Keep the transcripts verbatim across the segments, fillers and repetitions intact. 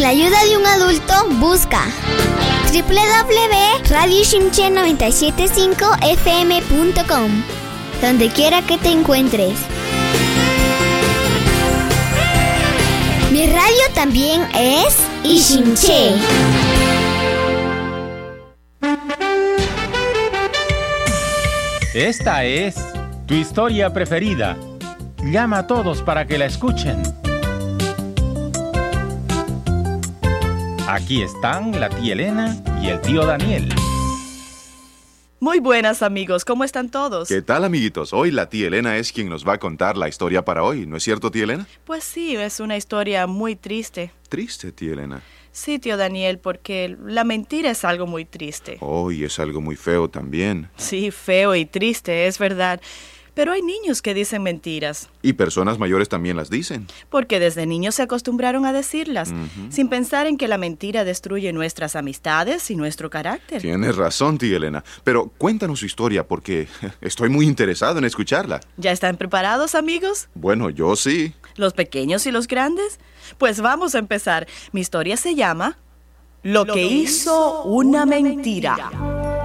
la ayuda de un adulto, busca doble u doble u doble u punto radio shimche noventa y siete punto cinco f m punto com, donde quiera que te encuentres. Mi radio también es Ishimche. Esta es tu historia preferida. Llama a todos para que la escuchen. Aquí están la tía Elena y el tío Daniel. Muy buenas, amigos. ¿Cómo están todos? ¿Qué tal, amiguitos? Hoy la tía Elena es quien nos va a contar la historia para hoy. ¿No es cierto, tía Elena? Pues sí, es una historia muy triste. Triste, tía Elena. Sí, tío Daniel, porque la mentira es algo muy triste. Oh, y es algo muy feo también. Sí, feo y triste, es verdad. Pero hay niños que dicen mentiras. Y personas mayores también las dicen. Porque desde niños se acostumbraron a decirlas, uh-huh. sin pensar en que la mentira destruye nuestras amistades y nuestro carácter. Tienes razón, tía Elena. Pero cuéntanos su historia porque estoy muy interesado en escucharla. ¿Ya están preparados, amigos? Bueno, yo sí. ¿Los pequeños y los grandes? Pues vamos a empezar. Mi historia se llama Lo, Lo que, que hizo una mentira. mentira.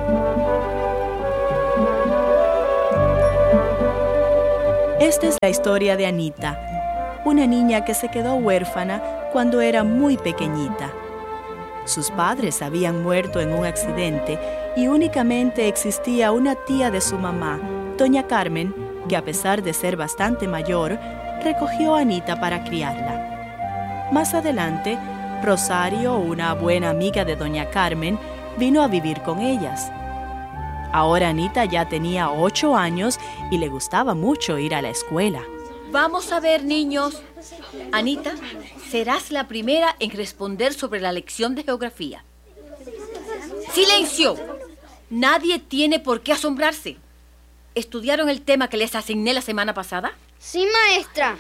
Esta es la historia de Anita, una niña que se quedó huérfana cuando era muy pequeñita. Sus padres habían muerto en un accidente y únicamente existía una tía de su mamá, doña Carmen, que a pesar de ser bastante mayor, recogió a Anita para criarla. Más adelante, Rosario, una buena amiga de doña Carmen, vino a vivir con ellas. Ahora Anita ya tenía ocho años y le gustaba mucho ir a la escuela. Vamos a ver, niños. Anita, serás la primera en responder sobre la lección de geografía. ¡Silencio! Nadie tiene por qué asombrarse. ¿Estudiaron el tema que les asigné la semana pasada? Sí, maestra.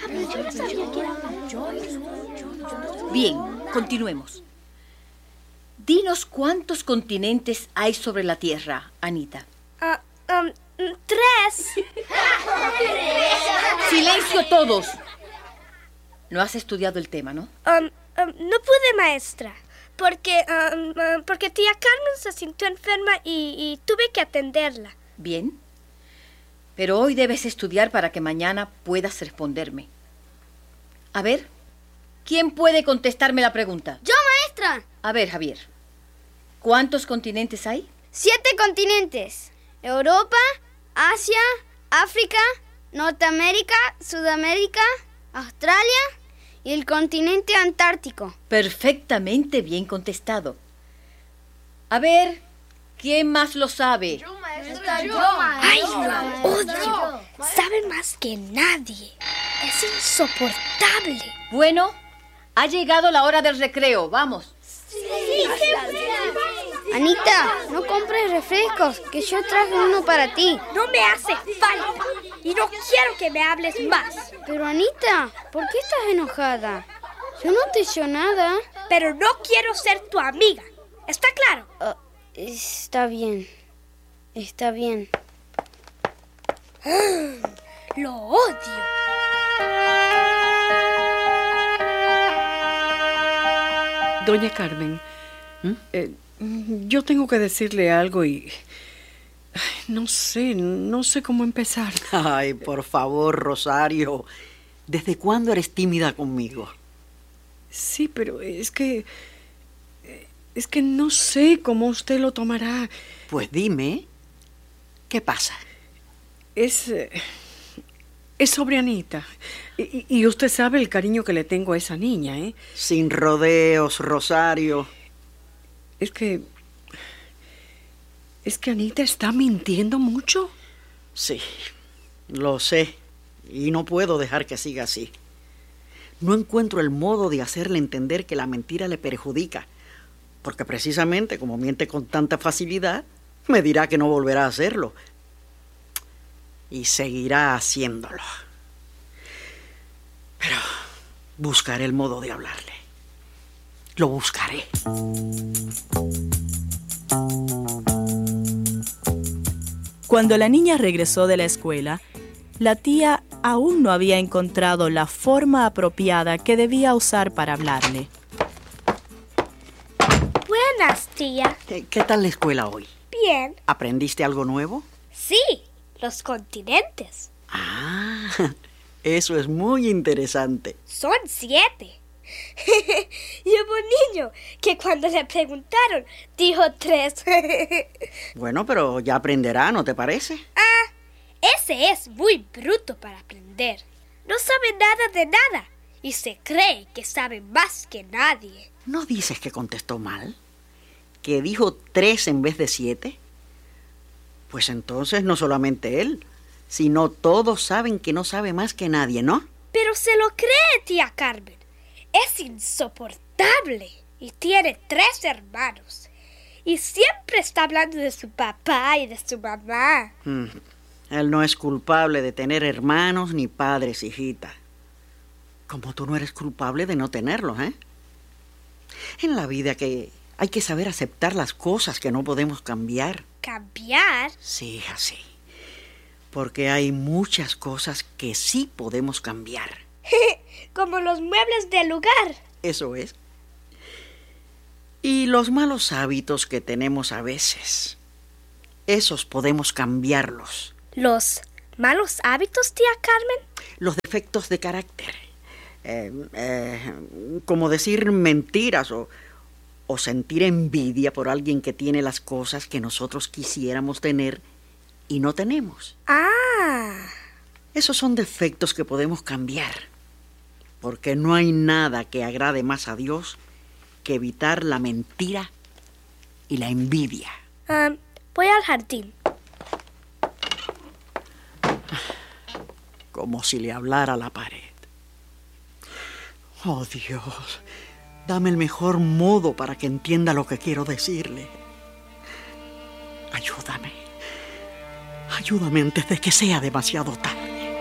Bien, continuemos. Dinos cuántos continentes hay sobre la Tierra, Anita. Uh, um, tres. ¡Silencio todos! No has estudiado el tema, ¿no? Um, um, no pude, maestra, porque, um, uh, porque tía Carmen se sintió enferma y, y tuve que atenderla. Bien, pero hoy debes estudiar para que mañana puedas responderme. A ver, ¿quién puede contestarme la pregunta? ¡Yo, maestra! A ver, Javier, ¿cuántos continentes hay? Siete continentes. Europa, Asia, África, Norteamérica, Sudamérica, Australia y el continente antártico. Perfectamente bien contestado. A ver, ¿quién más lo sabe? Yo, maestra. Yo, maestra. ¡Ay, lo odio! Sabe más que nadie. Es insoportable. Bueno, ha llegado la hora del recreo. Vamos. Sí, sí, sí. Anita, no compres refrescos, que yo traje uno para ti. No me hace falta y no quiero que me hables más. Pero Anita, ¿por qué estás enojada? Yo no te he hecho nada. Pero no quiero ser tu amiga, ¿está claro? Uh, está bien, está bien. Lo odio. Doña Carmen, ¿Mm? eh, yo tengo que decirle algo y ay, no sé, no sé cómo empezar. Ay, por favor, Rosario, ¿desde cuándo eres tímida conmigo? Sí, pero es que, es que no sé cómo usted lo tomará. Pues dime, ¿qué pasa? Es, es sobre Anita. Y, y usted sabe el cariño que le tengo a esa niña, ¿eh? Sin rodeos, Rosario. Es que... ¿Es que Anita está mintiendo mucho? Sí, lo sé. Y no puedo dejar que siga así. No encuentro el modo de hacerle entender que la mentira le perjudica. Porque precisamente como miente con tanta facilidad, me dirá que no volverá a hacerlo. Y seguirá haciéndolo. Pero buscaré el modo de hablarle. Lo buscaré. Cuando la niña regresó de la escuela, la tía aún no había encontrado la forma apropiada que debía usar para hablarle. Buenas, tía. ¿Qué tal la escuela hoy? Bien. ¿Aprendiste algo nuevo? Sí, los continentes. Ah, eso es muy interesante. Son siete. Y hubo un niño que cuando le preguntaron dijo tres. Bueno, pero ya aprenderá, ¿no te parece? Ah, ese es muy bruto para aprender. No sabe nada de nada y se cree que sabe más que nadie. ¿No dices que contestó mal? ¿Que dijo tres en vez de siete? Pues entonces no solamente él, sino todos saben que no sabe más que nadie, ¿no? Pero se lo cree, tía Carmen. Es insoportable y tiene tres hermanos. Y siempre está hablando de su papá y de su mamá. Mm. Él no es culpable de tener hermanos ni padres, hijita. Como tú no eres culpable de no tenerlos, ¿eh? En la vida que hay que saber aceptar las cosas que no podemos cambiar. ¿Cambiar? Sí, así. Porque hay muchas cosas que sí podemos cambiar. Como los muebles del lugar. Eso es. Y los malos hábitos que tenemos a veces, esos podemos cambiarlos. ¿Los malos hábitos, tía Carmen? Los defectos de carácter. Eh, eh, como decir mentiras o, o sentir envidia por alguien que tiene las cosas que nosotros quisiéramos tener y no tenemos. Ah. Esos son defectos que podemos cambiar. Porque no hay nada que agrade más a Dios que evitar la mentira y la envidia. Um, voy al jardín. Como si le hablara a la pared. Oh, Dios, dame el mejor modo para que entienda lo que quiero decirle. Ayúdame. Ayúdame antes de que sea demasiado tarde.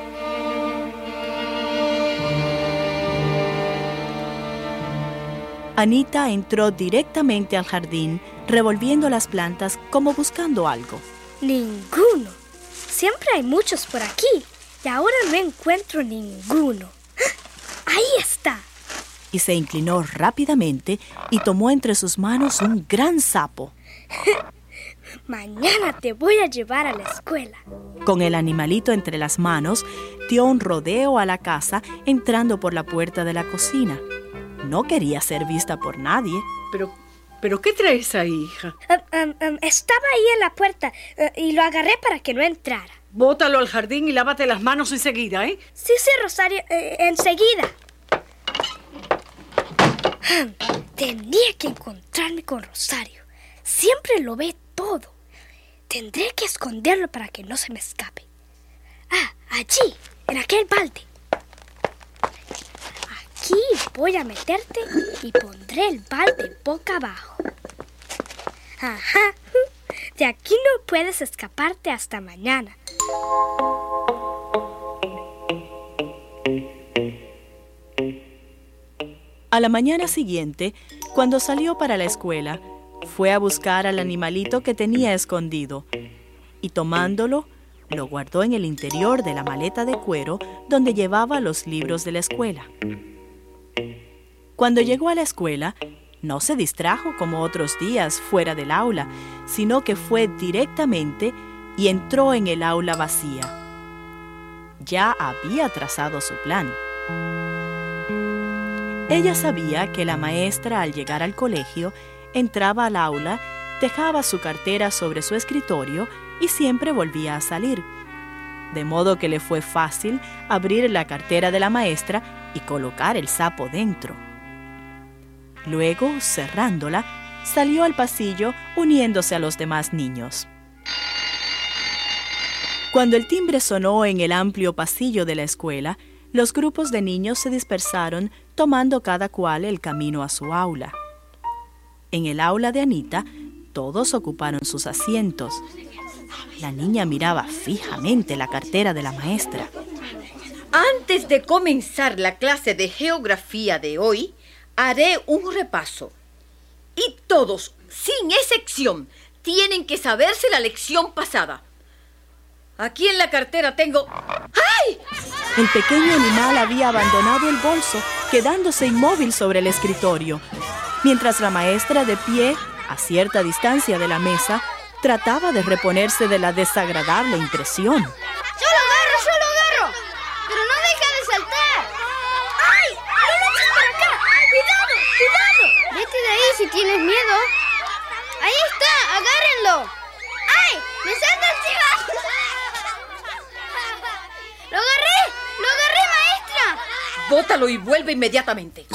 Anita entró directamente al jardín, revolviendo las plantas como buscando algo. Ninguno. Siempre hay muchos por aquí y ahora no encuentro ninguno. ¡Ahí está! Y se inclinó rápidamente y tomó entre sus manos un gran sapo. Mañana te voy a llevar a la escuela. Con el animalito entre las manos, dio un rodeo a la casa, entrando por la puerta de la cocina. No quería ser vista por nadie. Pero, ¿pero qué traes ahí, hija? Um, um, um, estaba ahí en la puerta uh, y lo agarré para que no entrara. Bótalo al jardín y lávate las manos enseguida, ¿eh? Sí, sí, Rosario, eh, enseguida. Um, tenía que encontrarme con Rosario. Siempre lo ve todo. Tendré que esconderlo para que no se me escape. Ah, allí, en aquel balde. Aquí voy a meterte y pondré el balde boca abajo. Ajá. De aquí no puedes escaparte hasta mañana. A la mañana siguiente, cuando salió para la escuela, fue a buscar al animalito que tenía escondido y tomándolo, lo guardó en el interior de la maleta de cuero donde llevaba los libros de la escuela. Cuando llegó a la escuela, no se distrajo como otros días fuera del aula, sino que fue directamente y entró en el aula vacía. Ya había trazado su plan. Ella sabía que la maestra, al llegar al colegio, entraba al aula, dejaba su cartera sobre su escritorio y siempre volvía a salir. De modo que le fue fácil abrir la cartera de la maestra y colocar el sapo dentro. Luego, cerrándola, salió al pasillo uniéndose a los demás niños. Cuando el timbre sonó en el amplio pasillo de la escuela, los grupos de niños se dispersaron, tomando cada cual el camino a su aula. En el aula de Anita, todos ocuparon sus asientos. La niña miraba fijamente la cartera de la maestra. Antes de comenzar la clase de geografía de hoy, haré un repaso. Y todos, sin excepción, tienen que saberse la lección pasada. Aquí en la cartera tengo... ¡Ay! El pequeño animal había abandonado el bolso, quedándose inmóvil sobre el escritorio, mientras la maestra, de pie, A cierta distancia de la mesa, trataba de reponerse de la desagradable impresión. ¡Yo lo agarro, yo lo agarro! ¡Pero no deja de saltar! ¡Ay! ¡No lo eches para acá! ¡Cuidado, cuidado! Vete de ahí si tienes miedo. ¡Ahí está! ¡Agárrenlo! ¡Ay! ¡Me salta encima! ¡Lo agarré! ¡Lo agarré, maestra! Bótalo y vuelve inmediatamente.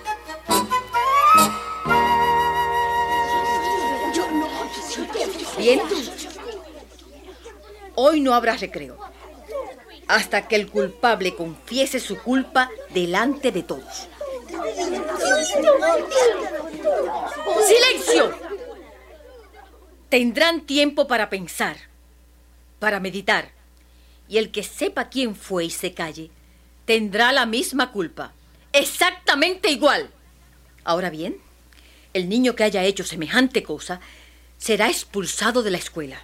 Bien. Hoy no habrá recreo. Hasta que el culpable confiese su culpa delante de todos. ¡Silencio! Tendrán tiempo para pensar, para meditar. Y el que sepa quién fue y se calle, tendrá la misma culpa. Exactamente igual. Ahora bien, el niño que haya hecho semejante cosa será expulsado de la escuela.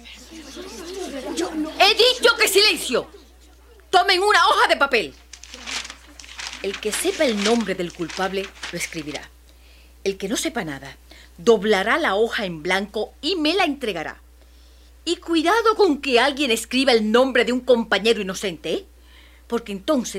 He dicho que silencio. Tomen una hoja de papel. El que sepa el nombre del culpable lo escribirá. El que no sepa nada doblará la hoja en blanco y me la entregará. Y cuidado con que alguien escriba el nombre de un compañero inocente, ¿eh? Porque entonces